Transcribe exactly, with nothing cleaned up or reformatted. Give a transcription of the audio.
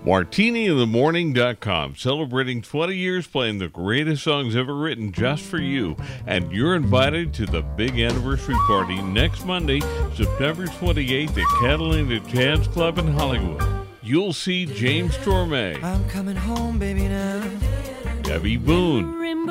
martini in the morning dot com, celebrating twenty years playing the greatest songs ever written just for you. And you're invited to the big anniversary party next Monday, September twenty-eighth at Catalina Jazz Club in Hollywood. You'll see James Torme, I'm coming home, baby, now. Debbie Boone,